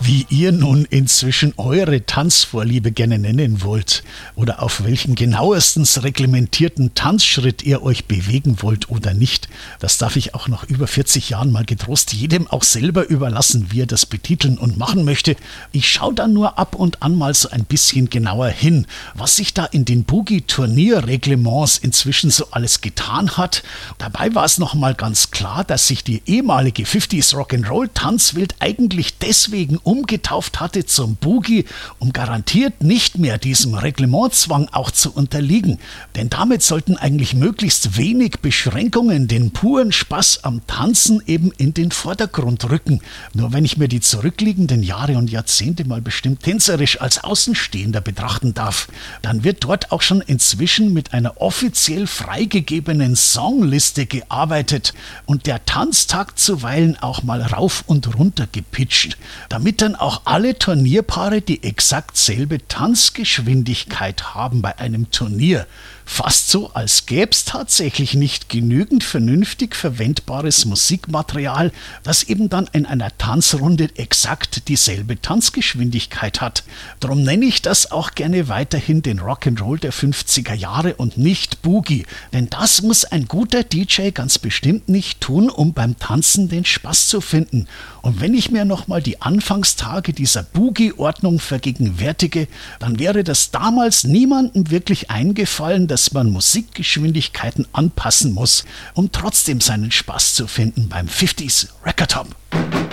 Wie ihr nun inzwischen eure Tanzvorliebe gerne nennen wollt oder auf welchen genauestens reglementierten Tanzschritt ihr euch bewegen wollt oder nicht, das darf ich auch nach über 40 Jahren mal getrost jedem auch selber überlassen, wie er das betiteln und machen möchte. Ich schaue dann nur ab und an mal so ein bisschen genauer hin, was sich da in den Boogie-Turnierreglements inzwischen so alles getan hat. Dabei war es nochmal ganz klar, dass sich die ehemalige 50s Rock'n'Roll-Tanzwelt eigentlich deswegen umgetauft hatte zum Boogie, um garantiert nicht mehr diesem Reglementzwang auch zu unterliegen. Denn damit sollten eigentlich möglichst wenig Beschränkungen den puren Spaß am Tanzen eben in den Vordergrund rücken. Nur wenn ich mir die zurückliegenden Jahre und Jahrzehnte mal bestimmt tänzerisch als Außenstehender betrachten darf, dann wird dort auch schon inzwischen mit einer offiziell freigegebenen Songliste gearbeitet und der Tanztakt zuweilen auch mal rauf und runter gepitcht, damit dann auch alle Turnierpaare die exakt selbe Tanzgeschwindigkeit haben bei einem Turnier. Fast so, als gäbe es tatsächlich nicht genügend vernünftig verwendbares Musikmaterial, das eben dann in einer Tanzrunde exakt dieselbe Tanzgeschwindigkeit hat. Darum nenne ich das auch gerne weiterhin den Rock'n'Roll der 50er Jahre und nicht Boogie. Denn das muss ein guter DJ ganz bestimmt nicht tun, um beim Tanzen den Spaß zu finden. Und wenn ich mir nochmal die Anfangstage dieser Boogie-Ordnung vergegenwärtige, dann wäre das damals niemandem wirklich eingefallen, dass man Musikgeschwindigkeiten anpassen muss, um trotzdem seinen Spaß zu finden beim 50s Record Hop.